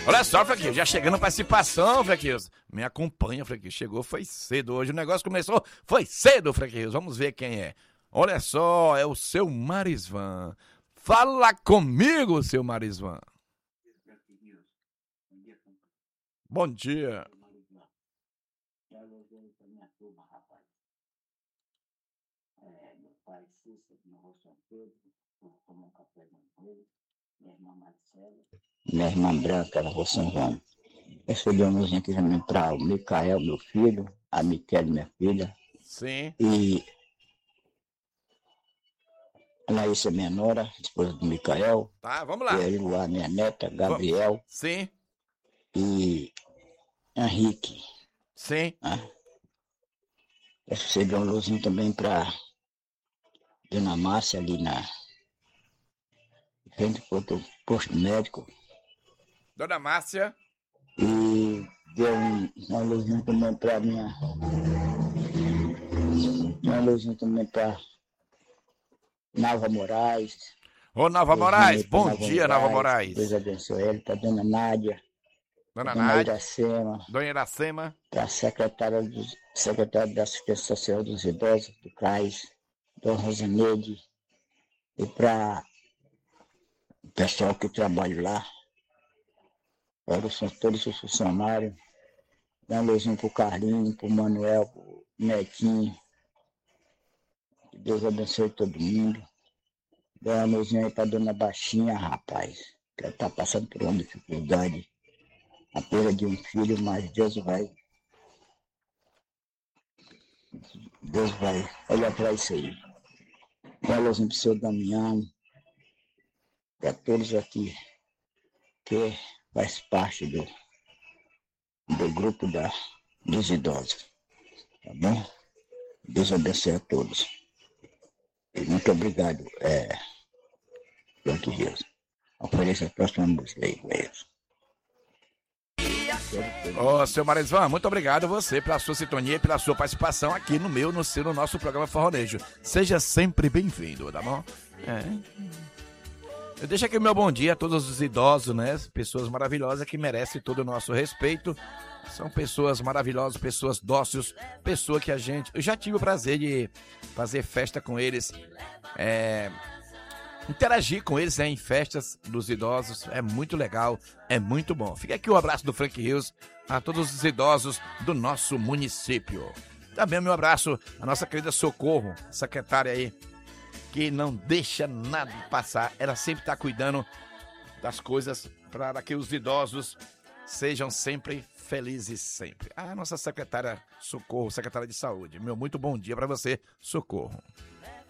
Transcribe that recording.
Olha só, Frequinho, já chegando a participação, Frequinho. Me acompanha, Frequinho. Chegou, foi cedo hoje. O negócio começou, foi cedo, Frequinho. Vamos ver quem é. Olha só, é o seu Marisvan. Fala comigo, seu Marisvan. Bom dia. Minha irmã Branca, na Rua São João. Eu sou de uma luzinha aqui também para o Micael, meu filho, a Miquele, minha filha, Sim. e a Laísa, minha nora, esposa do Micael, Tá, vamos lá. e a Iluá, minha neta, Gabriel Sim, e Henrique. sim. Né? Eu sou de uma luzinha também para Dona Márcia, ali na frente do posto médico. Dona Márcia. E deu uma luzinha também para minha. Uma luzinha também para Nava Moraes. Ô, Nava Moraes, bom dia, Nava Deus Moraes. abençoe ele, para Dona Nádia, Dona Dona Nádia, Iracema, Dona Iracema. para a secretária da Assistência Social dos Idosos, do CRAS, Dona Rosaneide, e para o pessoal que trabalha lá, todos os funcionários, dá uma luzinha para o Carlinho, para o Manuel, para o Netinho, que Deus abençoe todo mundo. Dá uma luzinha aí para Dona Baixinha, rapaz, que ela está passando por uma dificuldade, a perda de um filho, mas Deus vai olhar para isso aí. Dá uma luzinha para o seu Damião, para todos aqui que faz parte do grupo dos idosos, tá bom? Deus abençoe a todos. E muito obrigado, Frank Deus. Ofereça a próxima música aí, Deus. Ô, seu Marisvan, muito obrigado a você pela sua sintonia e pela sua participação aqui no nosso programa Forronejo. Seja sempre bem-vindo, tá bom? Eu deixo aqui o meu bom dia a todos os idosos, né? Pessoas maravilhosas que merecem todo o nosso respeito. São pessoas maravilhosas, pessoas dóceis, pessoas que eu já tive o prazer de fazer festa com eles, interagir com eles, né, em festas dos idosos. É muito legal, é muito bom. Fica aqui o abraço do Frank Rios a todos os idosos do nosso município. Também o meu abraço à nossa querida Socorro, secretária aí, que não deixa nada passar. Ela sempre está cuidando das coisas para que os idosos sejam sempre felizes sempre. A nossa secretária Socorro, secretária de Saúde. Meu muito bom dia para você, Socorro.